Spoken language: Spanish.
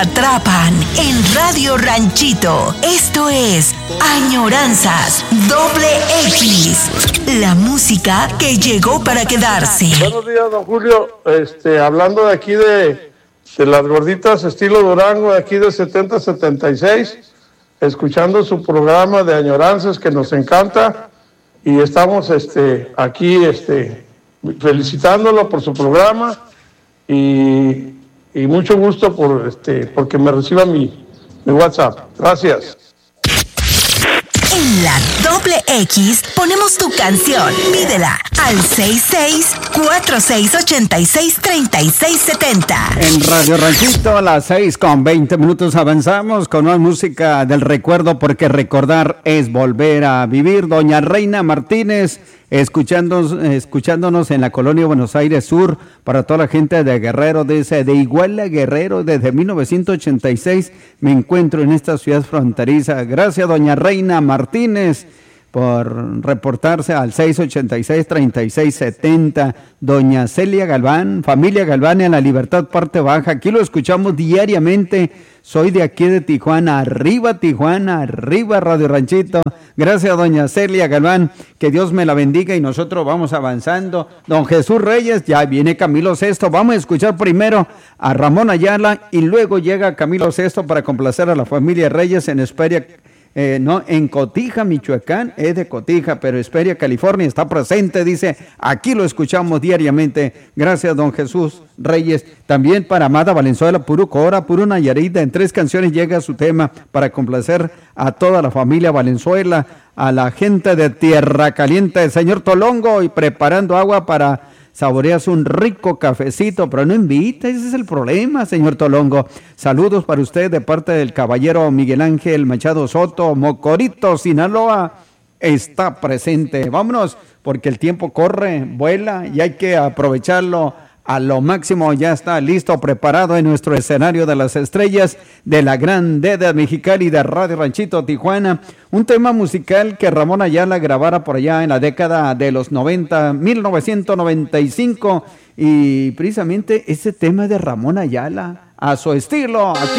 Atrapan en Radio Ranchito. Esto es Añoranzas X. La música que llegó para quedarse. Buenos días, don Julio. Hablando de aquí de las gorditas estilo Durango, de aquí de 7076, escuchando su programa de Añoranzas que nos encanta, y estamos aquí felicitándolo por su programa y mucho gusto porque me reciba mi WhatsApp. Gracias. En la X ponemos tu canción. Pídela al 66-4686-3670. En Radio Ranchito a las 6:20 avanzamos con una música del recuerdo, porque recordar es volver a vivir. Doña Reina Martínez, escuchándonos en la colonia Buenos Aires Sur, para toda la gente de Guerrero, dice: de Iguala Guerrero, desde 1986 me encuentro en esta ciudad fronteriza. Gracias, doña Reina Martínez, por reportarse al 686-3670. Doña Celia Galván, familia Galván en La Libertad, parte baja, aquí lo escuchamos diariamente. Soy de aquí de Tijuana, arriba Radio Ranchito. Gracias, doña Celia Galván, que Dios me la bendiga y nosotros vamos avanzando. Don Jesús Reyes, ya viene Camilo Sesto. Vamos a escuchar primero a Ramón Ayala y luego llega Camilo Sesto para complacer a la familia Reyes en Hesperia. En Cotija, Michoacán, es de Cotija, pero Hesperia, California, está presente, dice, aquí lo escuchamos diariamente. Gracias, don Jesús Reyes. También para Amada Valenzuela, Puro Cora, Puro Nayarita, en 3 canciones llega su tema para complacer a toda la familia Valenzuela, a la gente de Tierra Caliente, señor Tolongo, y preparando agua para saboreas un rico cafecito, pero no invita, ese es el problema, señor Tolongo. Saludos para usted de parte del caballero Miguel Ángel Machado Soto, Mocorito, Sinaloa, está presente. Vámonos, porque el tiempo corre, vuela y hay que aprovecharlo a lo máximo. Ya está listo, preparado en nuestro escenario de las estrellas de la Gran D de Mexicali, de Radio Ranchito Tijuana, un tema musical que Ramón Ayala grabara por allá en la década de los 90, 1995, y precisamente ese tema de Ramón Ayala, a su estilo, aquí